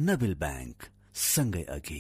Nabil bank, सँगै अघि।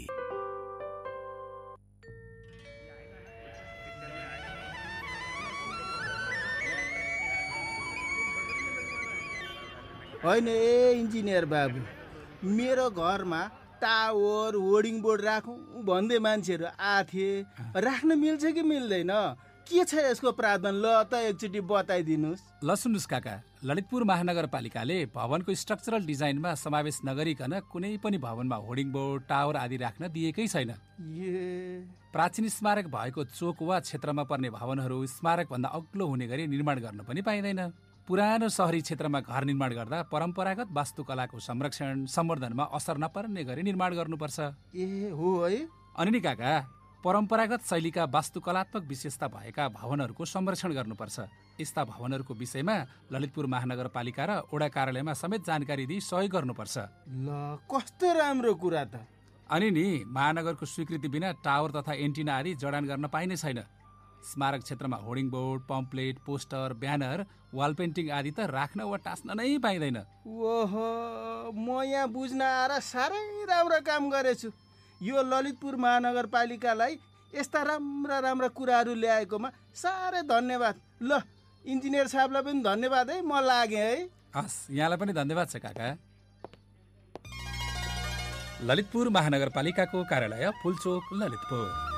होइन ए इन्जिनियर बाबु, मेरो घरमा टावर होर्डिङ बोर्ड राखौँ भन्दै मान्छेहरू आथे, राख्न मिल्छ कि मिल्दैन? के छ यसको प्रावधान? ल त एकचोटि बताइदिनुहोस्। ल सुन्नुहोस् काका, ललितपुर महानगरपालिकाले भवनको स्ट्रक्चरल डिजाइनमा समावेश नगरिकन कुनै पनि भवनमा होर्डिङ बोर्ड टावर आदि राख्न दिएकै छैन। प्राचीन स्मारक भएको चोक वा क्षेत्रमा पर्ने भवनहरू स्मारक भन्दा अग्लो हुने गरी निर्माण गर्न पनि पाइँदैन। पुरानो शहरी क्षेत्रमा घर निर्माण गर्दा परम्परागत वास्तुकलाको संरक्षण सम्वर्धनमा असर नपर्ने गरी निर्माण गर्नुपर्छ। ए हो है। अनि नि काका, परम्परागत शैलीका वास्तुकलात्मक विशेषता भएका भवनहरूको संरक्षण गर्नुपर्छ। यस्ता भवनहरूको विषयमा ललितपुर महानगरपालिका र वडा कार्यालयमा समेत जानकारी दिई सहयोग गर्नुपर्छ। ल कस्तो राम्रो कुरा त। अनि नि महानगरको स्वीकृति बिना टावर तथा एन्टिना आदि जडान गर्न पाइने छैन। स्मारक क्षेत्रमा hoarding board, pamphlet, poster, banner, wall painting आदि त राख्न वा टाँस्न नै पाइँदैन। ओहो, म यहाँ बुझ्न आएर साह्रै राम्रो काम गरेछु। यो ललितपुर महानगरपालिकालाई यस्ता राम्रा राम्रा कुराहरू ल्याएकोमा साह्रै धन्यवाद। ल इन्जिनियर साहबलाई पनि धन्यवाद है, म लागेँ है। हस्, यहाँलाई पनि धन्यवाद छ काका। ललितपुर महानगरपालिकाको कार्यालय, फुलचोक, ललितपुर।